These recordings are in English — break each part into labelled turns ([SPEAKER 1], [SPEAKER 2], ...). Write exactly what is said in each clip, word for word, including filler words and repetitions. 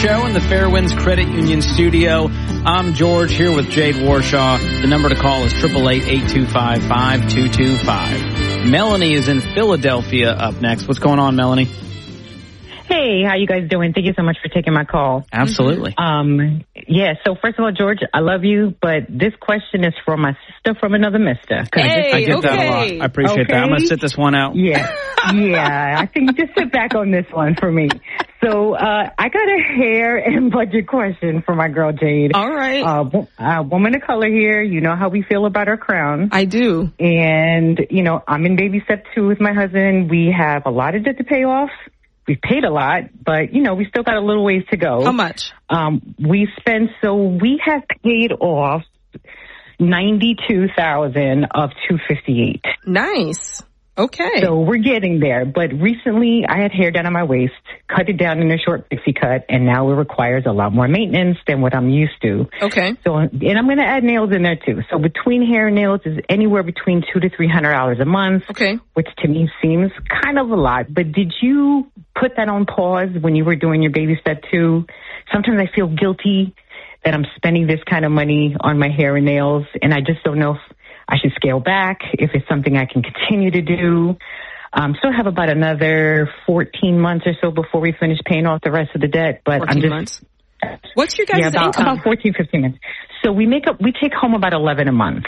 [SPEAKER 1] show in the Fairwinds Credit Union studio. I'm George here with Jade Warshaw. The number to call is eight eight eight, eight two five, five two two five. Melanie is in Philadelphia up next. What's going on, Melanie?
[SPEAKER 2] Hey, how you guys doing? Thank you so much for taking my call.
[SPEAKER 1] Absolutely.
[SPEAKER 2] Um, yeah, so first of all, George, I love you, but this question is for my sister from another mister.
[SPEAKER 3] Hey,
[SPEAKER 1] I get
[SPEAKER 3] okay.
[SPEAKER 1] that a lot. I appreciate
[SPEAKER 2] Okay.
[SPEAKER 1] that. I'm going to sit this one out.
[SPEAKER 2] Yeah, yeah, I think just sit back on this one for me. So uh, I got a hair and budget question for my girl, Jade.
[SPEAKER 3] All right.
[SPEAKER 2] Uh, wo- uh, woman of color here, you know how we feel about our crown.
[SPEAKER 3] I do.
[SPEAKER 2] And, you know, I'm in baby step two with my husband. We have a lot of debt to pay off. We've paid a lot, but, you know, we still got a little ways to go.
[SPEAKER 3] How much?
[SPEAKER 2] Um, we spent, so we have paid off ninety-two thousand of two fifty-eight.
[SPEAKER 3] Nice. Okay.
[SPEAKER 2] So we're getting there. But recently I had hair down on my waist, cut it down in a short pixie cut, and now it requires a lot more maintenance than what I'm used to.
[SPEAKER 3] Okay.
[SPEAKER 2] So, and I'm going to add nails in there too. So between hair and nails is anywhere between two to three hundred dollars a month.
[SPEAKER 3] Okay.
[SPEAKER 2] Which to me seems kind of a lot. But did you put that on pause when you were doing your baby step two? Sometimes I feel guilty that I'm spending this kind of money on my hair and nails, and I just don't know if I should scale back, if it's something I can continue to do. Um, still have about another fourteen months or so before we finish paying off the rest of the debt. But I'm just,
[SPEAKER 3] months. What's your guys'
[SPEAKER 2] yeah, about,
[SPEAKER 3] income?
[SPEAKER 2] about fourteen, fifteen months. So we make up, we take home about eleven a month.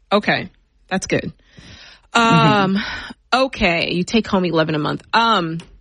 [SPEAKER 3] Okay. That's good. Um, mm-hmm. Okay. You take home eleven a month. Um,